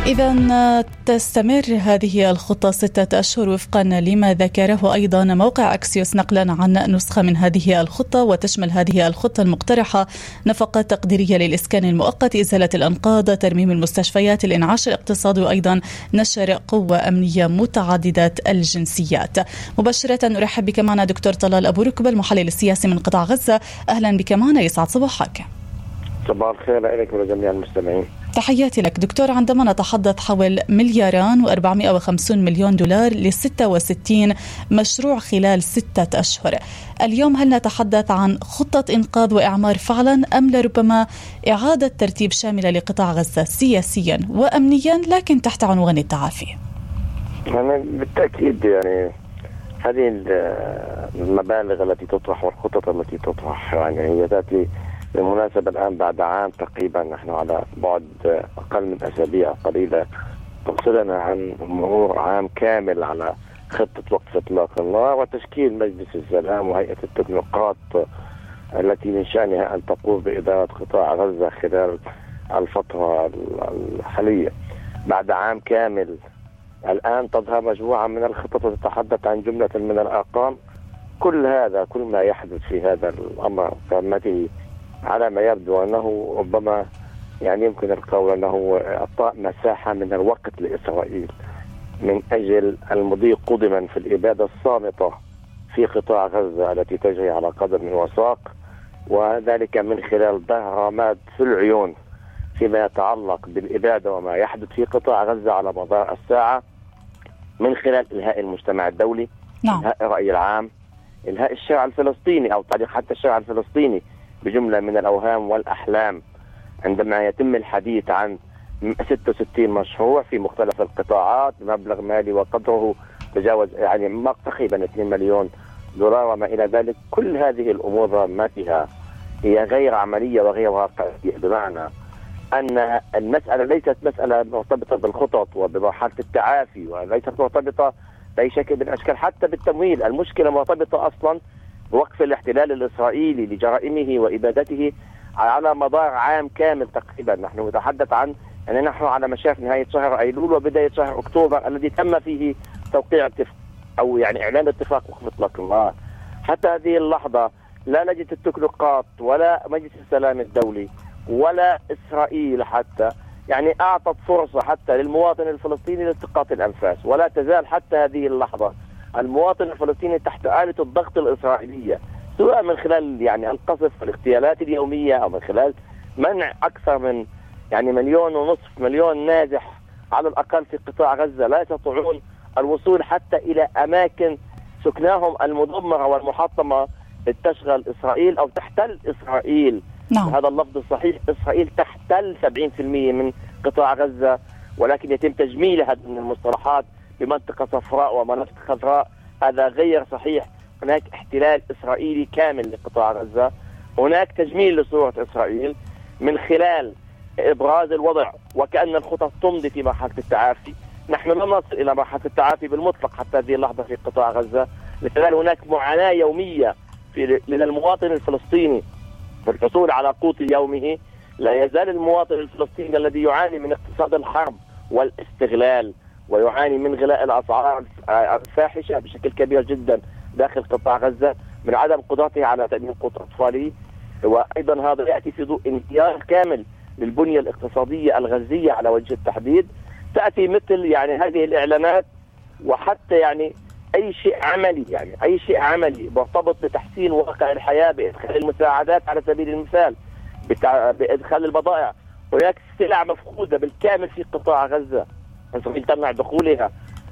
إذن تستمر هذه الخطة 6 أشهر وفقا لما ذكره أيضا موقع أكسيوس نقلا عن نسخة من هذه الخطة، وتشمل هذه الخطة المقترحة نفقات تقديرية للإسكان المؤقت، إزالة الأنقاض، ترميم المستشفيات، الإنعاش الاقتصادي، وأيضا نشر قوة أمنية متعددة الجنسيات. مباشرة أرحب بك معنا دكتور طلال أبو ركبة المحلل السياسي من قطاع غزة. أهلا بك معنا، يسعد صباحك. صباح الخير لك ولجميع المستمعين. تحياتي لك دكتور. عندما نتحدث حول $2,450,000,000 ل66 مشروع خلال 6 أشهر، اليوم هل نتحدث عن خطة إنقاذ وإعمار فعلا أم لربما إعادة ترتيب شاملة لقطاع غزة سياسيا وأمنيا لكن تحت عنوان التعافي؟ بالتأكيد يعني هذه المبالغ التي تطرح والخطط التي تطرح يعني هي تأتي بالمناسبة الآن بعد عام تقريبا، نحن على بعد أقل من أسابيع قليلة تفصلنا عن مرور عام كامل على خطة وقف إطلاق النار وتشكيل مجلس السلام وهيئة التدقيقات التي من شأنها أن تقوم بإدارة قطاع غزة خلال الفترة الحالية. بعد عام كامل الآن تظهر مجموعة من الخطط وتتحدث عن جملة من الأرقام. كل ما يحدث في هذا الأمر قامته على ما يبدو أنه ربما يعني يمكن القول أنه أعطاء مساحة من الوقت لإسرائيل من أجل المضي قدما في الإبادة الصامتة في قطاع غزة التي تجري على قدم وساق، وذلك من خلال ضرامات في العيون فيما يتعلق بالإبادة وما يحدث في قطاع غزة على مدار الساعة، من خلال إلهاء المجتمع الدولي، إلهاء الرأي العام، إلهاء الشارع الفلسطيني أو تعليق حتى الشارع الفلسطيني بجملة من الأوهام والأحلام عندما يتم الحديث عن 66 مشروع في مختلف القطاعات بمبلغ مالي وقدره تجاوز يعني تقريبا $2 مليون وما إلى ذلك. كل هذه الأمور ضمتها هي غير عملية وغير واقعية، بمعنى أن المسألة ليست مسألة مرتبطة بالخطط وبمرحلة التعافي، وليست مرتبطة بأي شكل من الأشكال حتى بالتمويل. المشكلة مرتبطة أصلا بوقف الاحتلال الإسرائيلي لجرائمه وإبادته على مدار عام كامل تقريبا. نحن نتحدث عن أن نحن على مشارف نهاية شهر أيلول وبداية شهر أكتوبر الذي تم فيه توقيع أو يعني إعلان اتفاق وقف إطلاق النار. حتى هذه اللحظة لا لجنة التدقيقات ولا مجلس السلام الدولي ولا إسرائيل حتى يعني أعطت فرصة حتى للمواطن الفلسطيني لالتقاط الأنفاس، ولا تزال حتى هذه اللحظة المواطن الفلسطيني تحت آلة الضغط الإسرائيلية، سواء من خلال يعني القصف والاغتيالات اليومية أو من خلال منع أكثر من يعني 1.5 مليون نازح على الأقل في قطاع غزة لا يستطيعون الوصول حتى إلى أماكن سكناهم المدمرة والمحطمة لتشغل إسرائيل أو تحتل إسرائيل. هذا اللفظ الصحيح، إسرائيل تحتل 70% من قطاع غزة، ولكن يتم تجميل هذه المصطلحات بمنطقة صفراء ومناطق خضراء. هذا غير صحيح. هناك احتلال إسرائيلي كامل لقطاع غزة، هناك تجميل لصورة إسرائيل من خلال إبراز الوضع وكأن الخطط تمضي في مرحلة التعافي. نحن لم نصل إلى مرحلة التعافي بالمطلق حتى هذه اللحظة في قطاع غزة، لذلك هناك معاناة يومية للمواطن الفلسطيني في الحصول على قوت يومه. لا يزال المواطن الفلسطيني الذي يعاني من اقتصاد الحرب والاستغلال ويعاني من غلاء الأسعار الفاحشة بشكل كبير جدا داخل قطاع غزة، من عدم قدرته على تأمين قوت أطفاله. وأيضا هذا يأتي في ضوء انهيار كامل للبنية الاقتصادية الغزية على وجه التحديد. تأتي مثل يعني هذه الإعلانات وحتى يعني أي شيء عملي مرتبط بتحسين واقع الحياة، بإدخال المساعدات على سبيل المثال، بإدخال البضائع. هناك سلع مفقودة بالكامل في قطاع غزة، إسرائيل تمنع دخولها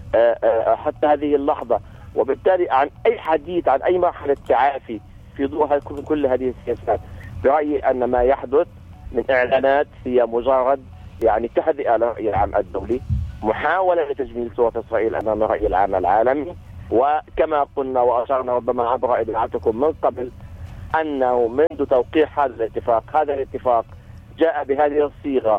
حتى هذه اللحظة. وبالتالي عن أي حديث عن أي مرحلة تعافي في ضوء كل هذه السياسات، برأيي أن ما يحدث من إعلانات هي مجرد يعني تهدئة للرأي العام الدولي، محاولة لتجميل صورة إسرائيل أمام الرأي العام العالمي. وكما قلنا وأشرنا ربما عبر إذاعتكم من قبل أنه منذ توقيع هذا الاتفاق جاء بهذه الصيغة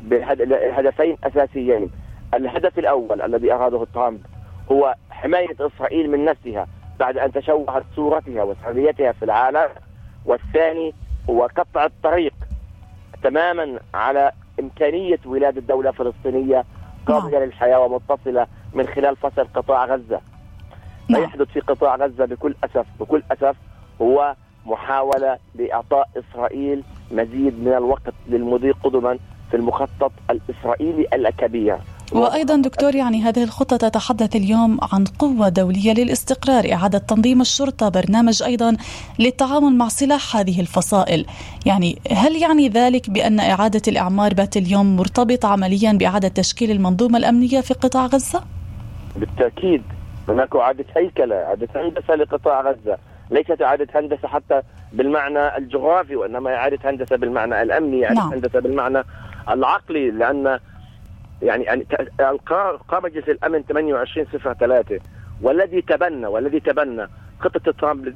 بهدفين أساسيين. الهدف الأول الذي أراده ترامب هو حماية إسرائيل من نفسها بعد أن تشوهت صورتها وسريتها في العالم، والثاني هو قطع الطريق تماما على إمكانية ولادة دولة فلسطينية قابلة للحياة ومتصلة من خلال فصل قطاع غزة. ما يحدث في قطاع غزة بكل أسف هو محاولة لإعطاء إسرائيل مزيد من الوقت للمضي قدما في المخطط الإسرائيلي الكبير. وأيضا دكتور، يعني هذه الخطة تتحدث اليوم عن قوة دولية للاستقرار، إعادة تنظيم الشرطة، برنامج أيضا للتعامل مع سلاح هذه الفصائل. يعني هل يعني ذلك بأن إعادة الإعمار بات اليوم مرتبط عمليا بإعادة تشكيل المنظومة الأمنية في قطاع غزة؟ بالتأكيد هناك إعادة هيكلة، إعادة هندسة لقطاع غزة، ليست إعادة هندسة حتى بالمعنى الجغرافي، وإنما إعادة هندسة بالمعنى الأمني، إعادة هندسة بالمعنى العقلي. لأن يعني قام مجلس الأمن 28/03 والذي تبنى خطة ترامب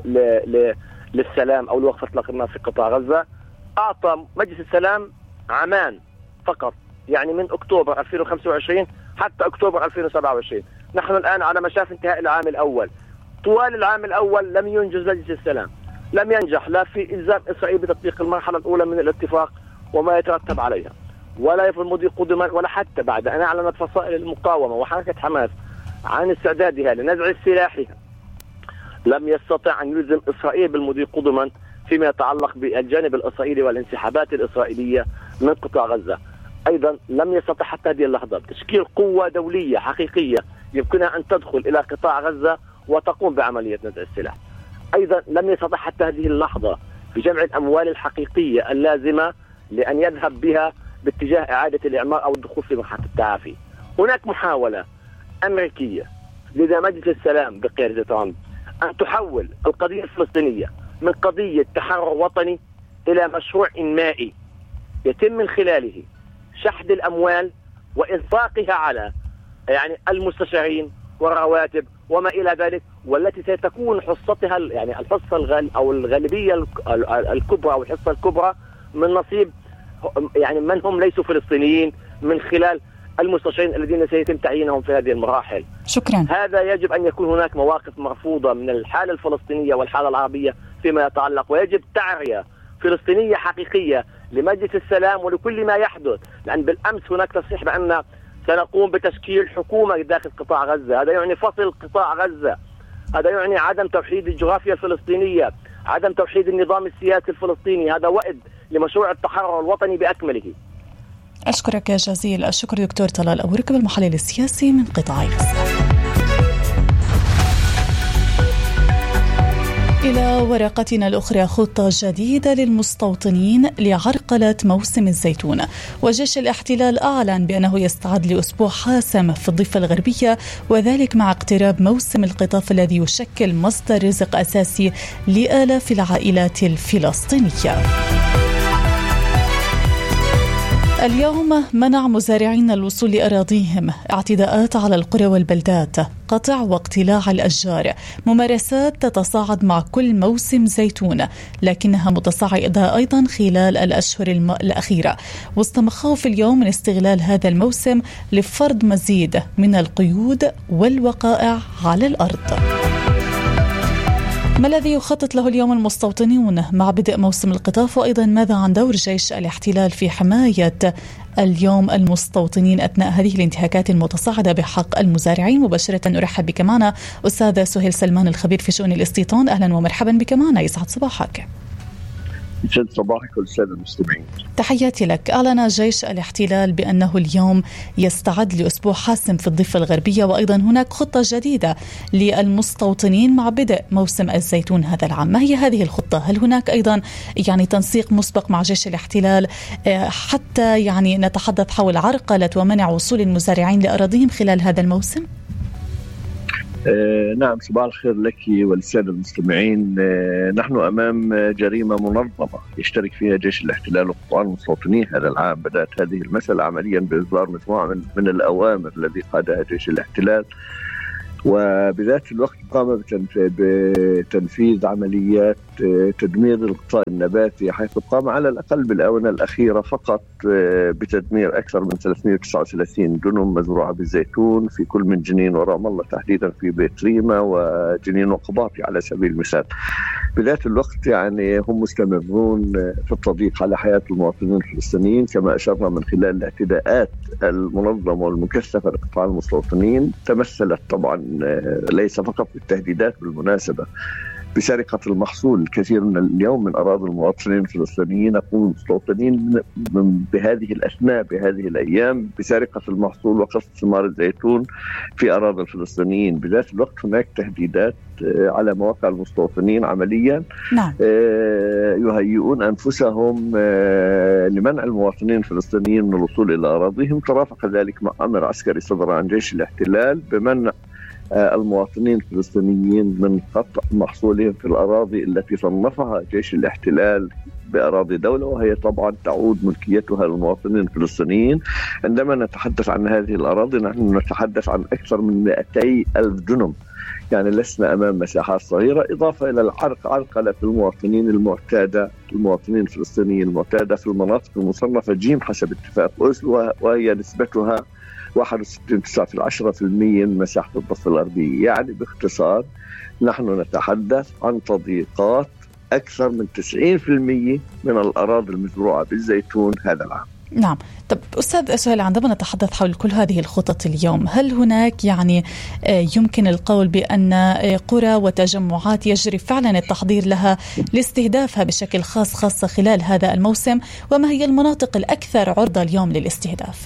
للسلام أو لوقف إطلاق النار في قطاع غزة، أعطى مجلس السلام عامان فقط، يعني من أكتوبر 2025 حتى أكتوبر 2027. نحن الآن على مشاف انتهاء العام الأول. طوال العام الأول لم ينجز مجلس السلام، لم ينجح لا في إلزام إسرائيل بتطبيق المرحلة الأولى من الاتفاق وما يترتب عليها، ولا يفعل المضي قدما، ولا حتى بعد أن أعلنت فصائل المقاومة وحركة حماس عن استعدادها لنزع سلاحها لم يستطع أن يلزم إسرائيل بالمضي قدما فيما يتعلق بالجانب الإسرائيلي والانسحابات الإسرائيلية من قطاع غزة. أيضا لم يستطع حتى هذه اللحظة تشكيل قوة دولية حقيقية يمكنها أن تدخل إلى قطاع غزة وتقوم بعملية نزع السلاح. أيضا لم يستطع حتى هذه اللحظة بجمع الأموال الحقيقية اللازمة لأن يذهب بها باتجاه إعادة الإعمار أو الدخول في مرحلة التعافي. هناك محاولة أمريكية لدى مجلس السلام بقيادة ترامب أن تحول القضية الفلسطينية من قضية تحرر وطني إلى مشروع إنمائي يتم من خلاله شحذ الأموال وإنفاقها على يعني المستشارين والرواتب وما إلى ذلك، والتي ستكون حصتها يعني الحصة أو الغالبية الكبرى أو الحصة الكبرى من نصيب يعني من هم ليسوا فلسطينيين من خلال المستشارين الذين سيتم تعيينهم في هذه المراحل. شكرا. هذا يجب أن يكون هناك مواقف مرفوضة من الحالة الفلسطينية والحالة العربية فيما يتعلق، ويجب تعرية فلسطينية حقيقية لمجلس السلام ولكل ما يحدث. لأن بالأمس هناك تصريح بأن سنقوم بتشكيل حكومة داخل قطاع غزة، هذا يعني فصل قطاع غزة، هذا يعني عدم توحيد الجغرافيا الفلسطينية، عدم توحيد النظام السياسي الفلسطيني، هذا وئد لمشروع التحرر الوطني بأكمله. أشكرك جزيل الشكر دكتور طلال أبو ركب المحلل السياسي من قطاع غزة. إلى ورقتنا الأخرى، خطة جديدة للمستوطنين لعرقلة موسم الزيتون. وجيش الاحتلال أعلن بأنه يستعد لأسبوع حاسم في الضفة الغربية، وذلك مع اقتراب موسم القطاف الذي يشكل مصدر رزق أساسي لآلاف العائلات الفلسطينية. اليوم منع مزارعين الوصول لأراضيهم، اعتداءات على القرى والبلدات، قطع واقتلاع الأشجار، ممارسات تتصاعد مع كل موسم زيتون، لكنها متصاعدة أيضا خلال الأشهر الأخيرة، وسط مخاوف اليوم من استغلال هذا الموسم لفرض مزيد من القيود والوقائع على الأرض. ما الذي يخطط له اليوم المستوطنون مع بدء موسم القطاف؟ وأيضا ماذا عن دور جيش الاحتلال في حماية اليوم المستوطنين أثناء هذه الانتهاكات المتصاعدة بحق المزارعين؟ مباشرة أرحب بك معنا أستاذ سهيل سلمان الخبير في شؤون الاستيطان. أهلا ومرحبا بك معنا، يسعد صباحك. يسعد صباحك والسادة المستمعين. تحياتي لك. أعلن جيش الاحتلال بأنه اليوم يستعد لأسبوع حاسم في الضفة الغربية، وأيضا هناك خطة جديدة للمستوطنين مع بدء موسم الزيتون هذا العام. ما هي هذه الخطة؟ هل هناك أيضا يعني تنسيق مسبق مع جيش الاحتلال حتى يعني نتحدث حول عرقلة ومنع وصول المزارعين لأراضيهم خلال هذا الموسم؟ نعم، صباح الخير لك والسادة المستمعين. نحن أمام جريمة منظمة يشترك فيها جيش الاحتلال وقطاع المستوطنين هذا العام. بدأت هذه المسألة عمليا بإصدار مجموعة من الأوامر الذي قادها جيش الاحتلال، وبذات الوقت قام بتنفيذ عمليات تدمير الغطاء النباتي، حيث قام على الأقل بالآونة الأخيرة فقط بتدمير أكثر من 339 دنم مزروعة بالزيتون في كل من جنين ورام الله، تحديدا في بيت ريما وجنين وقباطي على سبيل المثال. بذات الوقت يعني هم مستمرون في التضييق على حياة المواطنين الفلسطينيين، كما أشرنا من خلال الاعتداءات المنظمة والمكثفة لقطاع المستوطنين، تمثلت طبعا ليس فقط بالتهديدات بالمناسبة بسرقة المحصول الكثير من اليوم من أراضي المواطنين الفلسطينيين. يقوم المستوطنين بهذه الأثناء بهذه الأيام بسرقة المحصول وقصف ثمار الزيتون في أراضي الفلسطينيين. بذات الوقت هناك تهديدات على مواقع المستوطنين عمليا. نعم. يهيئون أنفسهم لمنع المواطنين الفلسطينيين من الوصول إلى أراضيهم. ترافق ذلك مع أمر عسكري صدر عن جيش الاحتلال بمنع المواطنين الفلسطينيين من قطع محصولهم في الأراضي التي صنفها جيش الاحتلال بأراضي دولة، وهي طبعا تعود ملكيتها للمواطنين الفلسطينيين. عندما نتحدث عن هذه الأراضي نحن نتحدث عن أكثر من 200,000 دنم، يعني لسنا أمام مساحات صغيرة، إضافة إلى عرقلة المواطنين الفلسطينيين المعتادة في المناطق المصنفة جيم حسب اتفاق أوسلو، وهي نسبتها 61.9% من مساحة الضفة الغربية. يعني باختصار نحن نتحدث عن تضييقات أكثر من 90% من الأراضي المزروعة بالزيتون هذا العام. نعم. طب أستاذ أسهل، عندما نتحدث حول كل هذه الخطط اليوم، هل هناك يعني يمكن القول بأن قرى وتجمعات يجري فعلا التحضير لها لاستهدافها بشكل خاصة خلال هذا الموسم؟ وما هي المناطق الأكثر عرضة اليوم للاستهداف؟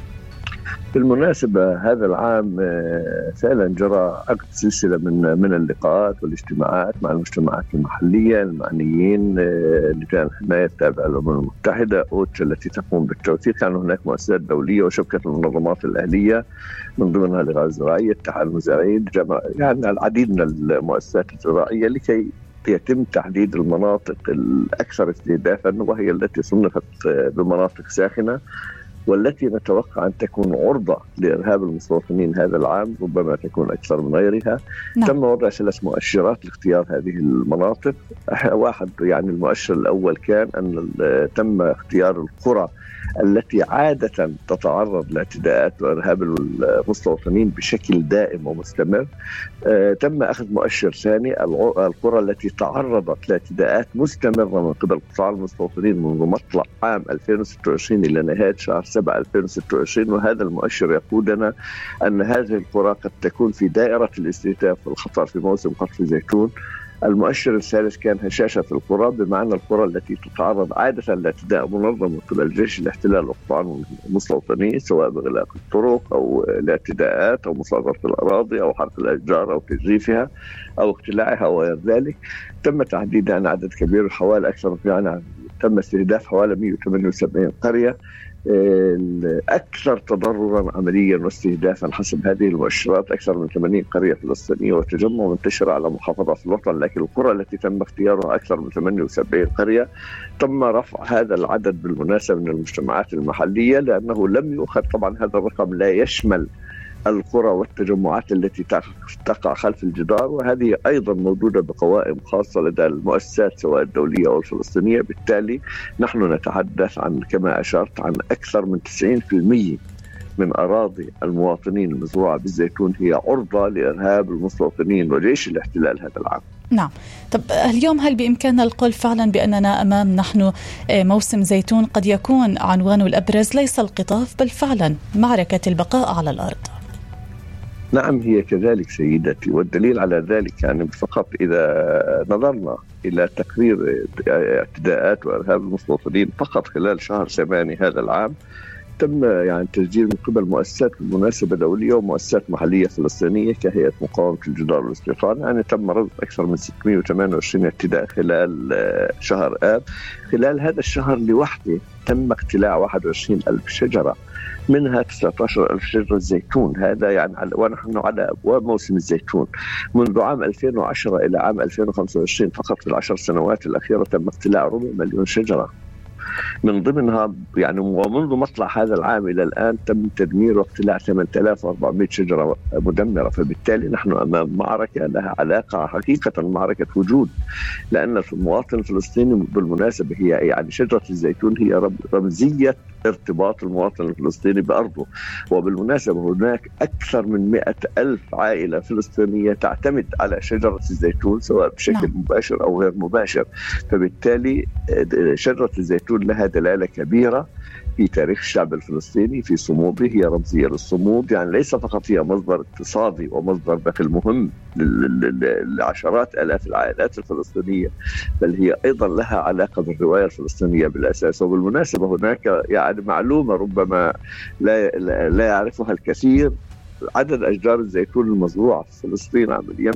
بالمناسبة هذا العام فعلا جرى عقد سلسلة من اللقاءات والاجتماعات مع المجتمعات المحلية المعنيين، لجان الحماية التابعة للأمم المتحدة أوتش التي تقوم بالتوثيق. كان هناك مؤسسات دولية وشبكة المنظمات الأهلية من ضمنها الإغاثة الزراعية، اتحاد المزارعين، يعني العديد من المؤسسات الزراعية لكي يتم تحديد المناطق الأكثر استهدافا، وهي التي صنفت بمناطق ساخنة والتي نتوقع أن تكون عرضة لإرهاب المستوطنين هذا العام، ربما تكون أكثر من غيرها. نعم. تم وضع 3 مؤشرات لاختيار هذه المناطق. واحد يعني المؤشر الأول كان أن تم اختيار القرى التي عادة تتعرض لاعتداءات وإرهاب المستوطنين بشكل دائم ومستمر. تم أخذ مؤشر ثاني، القرى التي تعرضت لاعتداءات مستمرة من قبل قطاع المستوطنين منذ مطلع عام 2026 إلى نهاية شهر 7 2026، وهذا المؤشر يقودنا أن هذه القرى قد تكون في دائرة الاستهداف والخطر في موسم قطف الزيتون. المؤشر الثالث كان هشاشة القرى، بمعنى القرى التي تتعرض عادة لاعتداء منظم من قبل جيش الاحتلال وقطاع المستوطنين، سواء بإغلاق الطرق أو الاعتداءات أو مصادرة الأراضي أو حرق الأشجار أو تجريفها أو اقتلاعها وغير ذلك. تم تحديد عن عدد كبير، حوالي أكثر يعني تم استهداف حوالي 178 قرية. الأكثر تضررا عمليا واستهدافا حسب هذه المؤشرات أكثر من 80 قرية فلسطينية وتجمع منتشرة على محافظات الوطن، لكن القرى التي تم اختيارها أكثر من 78 قرية. تم رفع هذا العدد بالمناسبة من المجتمعات المحلية، لأنه لم يؤخذ طبعا هذا الرقم لا يشمل القرى والتجمعات التي تقع خلف الجدار، وهذه أيضا موجودة بقوائم خاصة لدى المؤسسات سواء الدولية أو الفلسطينية. بالتالي نحن نتحدث عن كما أشرت عن أكثر من 90% من أراضي المواطنين المزروعة بالزيتون هي عرضة لإرهاب المستوطنين وجيش الاحتلال هذا العام. نعم. طب اليوم هل بإمكاننا القول فعلا بأننا أمام نحن موسم زيتون قد يكون عنوانه الأبرز ليس القطاف بل فعلا معركة البقاء على الأرض؟ نعم هي كذلك سيدتي، والدليل على ذلك يعني فقط إذا نظرنا إلى تقرير اعتداءات وإرهاب المستوطنين فقط خلال شهر 8 هذا العام تم يعني تسجيل من قبل مؤسسات بالمناسبة دولية ومؤسسات محلية فلسطينية كهيئة مقاومة الجدار والاستيطان، يعني تم رصد أكثر من 628 اعتداء خلال شهر آب. خلال هذا الشهر لوحده تم اقتلاع 21,000 شجرة، منها 19,000 شجرة زيتون. هذا يعني ونحن على أبواب موسم الزيتون. منذ عام 2010 إلى عام 2025 فقط في ال10 سنوات الأخيرة تم اقتلاع 400,000 شجرة. من ضمنها يعني ومنذ مطلع هذا العام إلى الآن تم تدمير واقتلاع 8400 شجرة مدمرة. فبالتالي نحن أمام معركة لها علاقة حقيقة معركة وجود، لأن المواطن الفلسطيني بالمناسبة هي يعني شجرة الزيتون هي رمزية ارتباط المواطن الفلسطيني بأرضه. وبالمناسبة هناك أكثر من 100,000 عائلة فلسطينية تعتمد على شجرة الزيتون سواء بشكل مباشر أو غير مباشر. فبالتالي شجرة الزيتون لها دلالة كبيرة في تاريخ الشعب الفلسطيني، في صموده، هي رمزية للصمود. يعني ليس فقط هي مصدر اقتصادي ومصدر دخل مهم لعشرات آلاف العائلات الفلسطينية، بل هي أيضا لها علاقة بالرواية الفلسطينية بالأساس. وبالمناسبة هناك يعني معلومة ربما لا يعرفها الكثير: عدد أشجار الزيتون المزروعة في فلسطين عمليا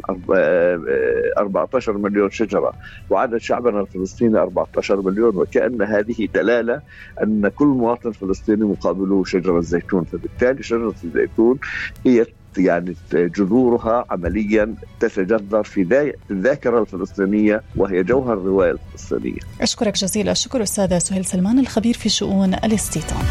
14 مليون شجرة، وعدد شعبنا الفلسطيني 14 مليون، وكأن هذه دلالة أن كل مواطن فلسطيني مقابله شجرة الزيتون. فبالتالي شجرة الزيتون هي يعني جذورها عمليا تتجذر في الذاكرة الفلسطينية، وهي جوهر الرواية الفلسطينية. أشكرك جزيل الشكر أستاذ سهيل سلمان الخبير في شؤون الاستيطان.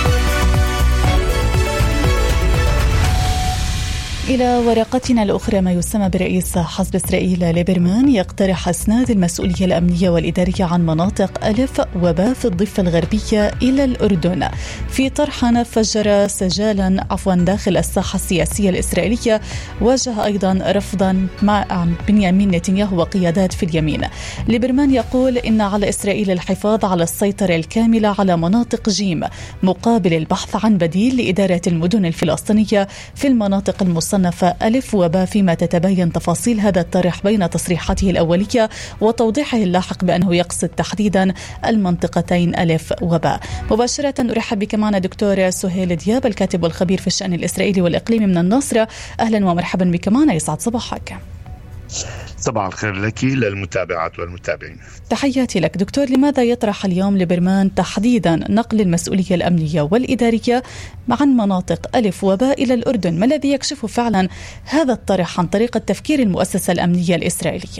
إلى ورقتنا الأخرى، ما يسمى برئيس حزب إسرائيل ليبرمان يقترح إسناد المسؤولية الأمنية والإدارية عن مناطق ألف وباء في الضفة الغربية إلى الأردن في طرح فجر سجالا داخل الساحة السياسية الإسرائيلية واجه أيضا رفضا مع بنيامين نتنياهو وقيادات في اليمين. ليبرمان يقول إن على إسرائيل الحفاظ على السيطرة الكاملة على مناطق جيم مقابل البحث عن بديل لإدارة المدن الفلسطينية في المناطق المصنفة ألف وباء، فيما تتبين تفاصيل هذا الطرح بين تصريحاته الأولية وتوضيحه اللاحق بأنه يقصد تحديدا المنطقتين ألف وباء. مباشرة أرحب بك معنا دكتور سهيل دياب الكاتب والخبير في الشأن الإسرائيلي والإقليمي من الناصرة. أهلا ومرحبا بك معنا، يسعد صباحك. صباح الخير لك للمتابعات والمتابعين. تحياتي لك دكتور. لماذا يطرح اليوم ليبرمان تحديدا نقل المسؤولية الأمنية والإدارية عن مناطق ألف وباء إلى الأردن؟ ما الذي يكشف فعلا هذا الطرح عن طريقة تفكير المؤسسة الأمنية الإسرائيلية؟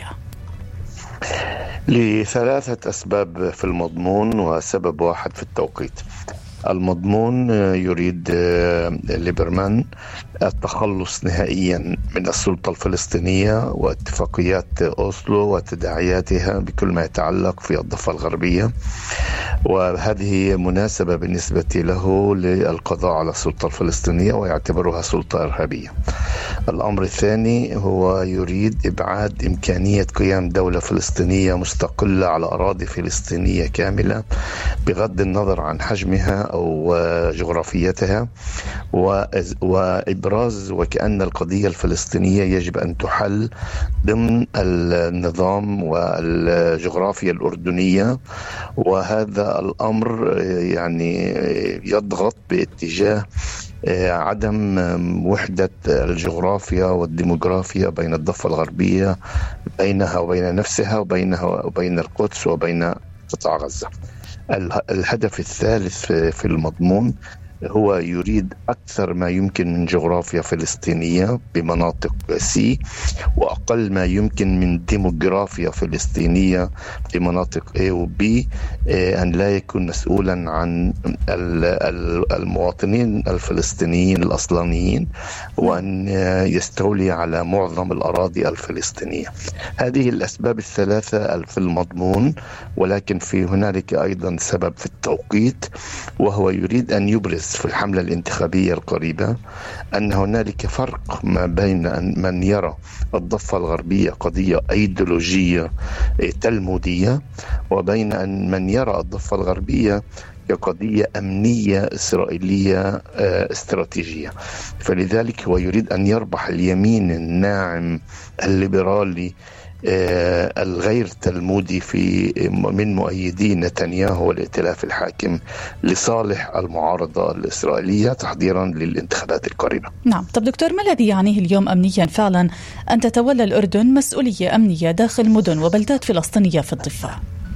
لثلاثة أسباب في المضمون وسبب واحد في التوقيت. المضمون يريد ليبرمان التخلص نهائيا من السلطة الفلسطينية واتفاقيات أوسلو وتداعياتها بكل ما يتعلق في الضفة الغربية، وهذه مناسبة بالنسبة له للقضاء على السلطة الفلسطينية ويعتبرها سلطة إرهابية. الأمر الثاني هو يريد إبعاد إمكانية قيام دولة فلسطينية مستقلة على أراضي فلسطينية كاملة بغض النظر عن حجمها أو جغرافيتها، وإبراز وكأن القضية الفلسطينية يجب أن تحل ضمن النظام والجغرافيا الأردنية. وهذا الأمر يعني يضغط باتجاه عدم وحدة الجغرافيا والديموغرافيا بين الضفة الغربية، بينها وبين نفسها وبينها وبين القدس وبين قطاع غزة. الهدف الثالث في المضمون هو يريد أكثر ما يمكن من جغرافيا فلسطينية بمناطق سي، وأقل ما يمكن من ديموغرافيا فلسطينية في مناطق A و B، أن لا يكون مسؤولا عن المواطنين الفلسطينيين الأصلانيين، وأن يستولي على معظم الأراضي الفلسطينية. هذه الأسباب الثلاثة في المضمون، ولكن في هنالك أيضا سبب في التوقيت، وهو يريد أن يبرز في الحملة الانتخابية القريبة أن هنالك فرق ما بين من يرى الضفة الغربية قضية أيديولوجية تلمودية وبين أن من يرى الضفة الغربية كقضية أمنية إسرائيلية استراتيجية. فلذلك هو يريد أن يربح اليمين الناعم الليبرالي الغير تلمودي من مؤيدي نتنياهو والائتلاف الحاكم لصالح المعارضة الإسرائيلية تحضيرا للانتخابات القريبة. نعم. طب دكتور، ما الذي يعنيه اليوم أمنيا فعلا أن تتولى الأردن مسؤولية أمنية داخل مدن وبلدات فلسطينية في الضفة؟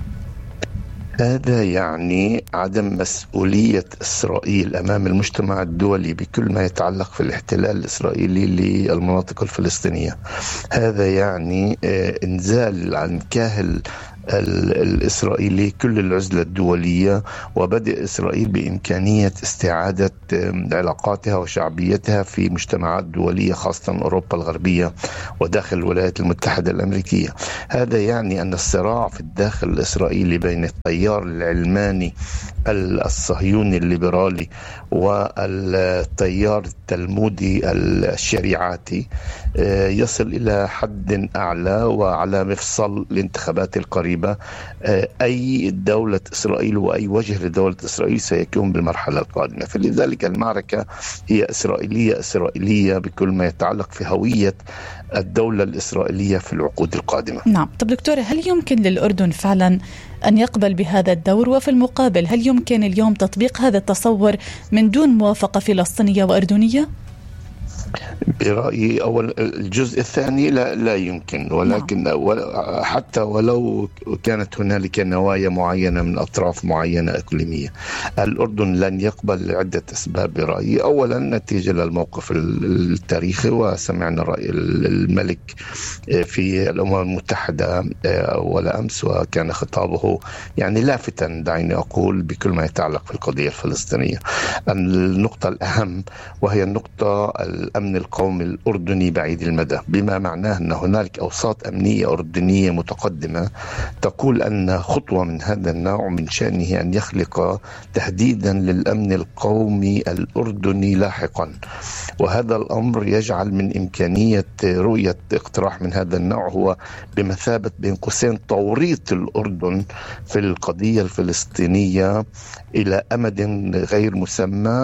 هذا يعني عدم مسؤولية إسرائيل أمام المجتمع الدولي بكل ما يتعلق في الاحتلال الإسرائيلي للمناطق الفلسطينية. هذا يعني إنزال عن كاهل الإسرائيلي كل العزلة الدولية، وبدء إسرائيل بإمكانية استعادة علاقاتها وشعبيتها في مجتمعات دولية خاصة أوروبا الغربية وداخل الولايات المتحدة الأمريكية. هذا يعني أن الصراع في الداخل الإسرائيلي بين التيار العلماني الصهيوني الليبرالي والتيار التلمودي الشريعاتي يصل إلى حد أعلى، وعلى مفصل الانتخابات القريبة أي دولة إسرائيل وأي وجه لدولة إسرائيل سيكون بالمرحلة القادمة. فلذلك المعركة هي إسرائيلية بكل ما يتعلق في هوية الدولة الإسرائيلية في العقود القادمة. نعم. طب دكتورة، هل يمكن للأردن فعلا أن يقبل بهذا الدور؟ وفي المقابل هل يمكن اليوم تطبيق هذا التصور من دون موافقة فلسطينية وأردنية؟ برأيي أول الجزء الثاني لا يمكن، ولكن حتى ولو كانت هنالك نوايا معينة من أطراف معينة إقليمية، الأردن لن يقبل لعدة أسباب برأيي. أولا نتيجة للموقف التاريخي، وسمعنا رأي الملك في الأمم المتحدة ولا أمس، وكان خطابه يعني لافتا دعيني أقول بكل ما يتعلق في القضية الفلسطينية. النقطة الأهم وهي النقطة الأمن القومي الأردني بعيد المدى، بما معناه أن هنالك أوساط أمنية أردنية متقدمة تقول أن خطوة من هذا النوع من شأنه أن يخلق تهديدا للأمن القومي الأردني لاحقا، وهذا الأمر يجعل من إمكانية رؤية اقتراح من هذا النوع هو بمثابة بين قوسين توريط الأردن في القضية الفلسطينية إلى أمد غير مسمى،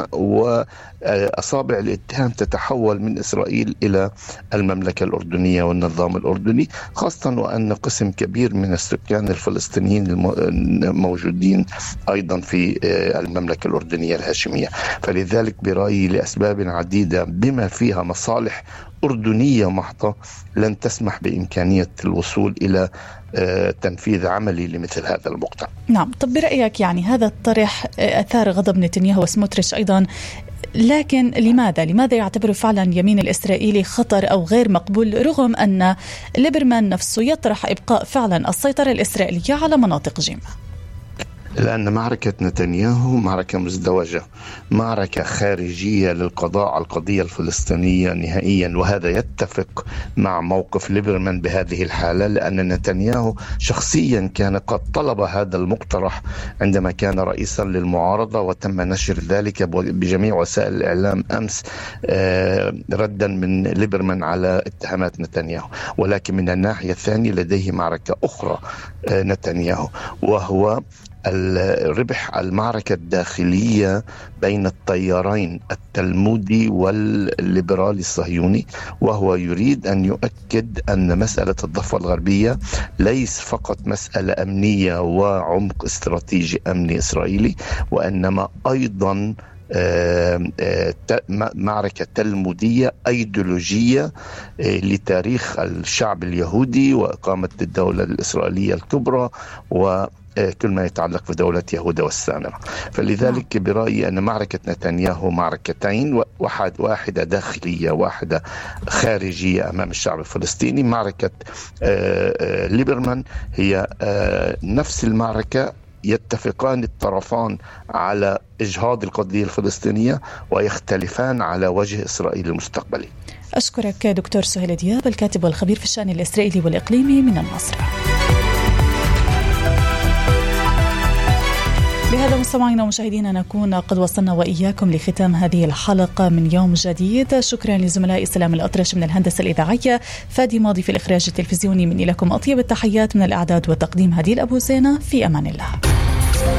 وأصابع الاتهام تتحول من إسرائيل إلى المملكة الأردنية والنظام الأردني، خاصة وأن قسم كبير من السكان الفلسطينيين الموجودين أيضا في المملكة الأردنية الهاشمية. فلذلك برأيي لأسباب عديدة بما فيها مصالح أردنية محضة لن تسمح بإمكانية الوصول إلى تنفيذ عملي لمثل هذا المقترح. نعم. طب برأيك يعني هذا الطرح أثار غضب نتنياهو وسموتريتش أيضا، لكن لماذا يعتبر فعلا يمين الإسرائيلي خطر أو غير مقبول، رغم أن ليبرمان نفسه يطرح إبقاء فعلا السيطرة الإسرائيلية على مناطق جيم؟ لأن معركة نتنياهو معركة مزدوجة، معركة خارجية للقضاء على القضية الفلسطينية نهائيا، وهذا يتفق مع موقف ليبرمان بهذه الحالة، لأن نتنياهو شخصيا كان قد طلب هذا المقترح عندما كان رئيسا للمعارضة، وتم نشر ذلك بجميع وسائل الإعلام أمس ردا من ليبرمان على اتهامات نتنياهو. ولكن من الناحية الثانية لديه معركة أخرى نتنياهو، وهو الربح المعركة الداخلية بين التيارين التلمودي والليبرالي الصهيوني، وهو يريد أن يؤكد أن مسألة الضفة الغربية ليس فقط مسألة أمنية وعمق استراتيجي أمني إسرائيلي، وإنما أيضا معركة تلمودية أيديولوجية لتاريخ الشعب اليهودي وإقامة الدولة الإسرائيلية الكبرى وكل ما يتعلق بدولة يهوذا والسامرة. فلذلك برأيي أن معركة نتنياهو معركتين، واحدة داخلية واحدة خارجية أمام الشعب الفلسطيني. معركة ليبرمان هي نفس المعركة، يتفقان الطرفان على إجهاض القضية الفلسطينية ويختلفان على وجه إسرائيل المستقبلي. أشكرك دكتور سهيل دياب، الكاتب والخبير في الشأن الإسرائيلي والإقليمي من النصر. بهذا مستمعينا ومشاهدينا نكون قد وصلنا وإياكم لختام هذه الحلقة من يوم جديد. شكرا لزملائي سلام الأطرش من الهندسة الإذاعية، فادي ماضي في الإخراج التلفزيوني، من لكم أطيب التحيات من الإعداد وتقديم هديل أبو زينة. في أمان الله.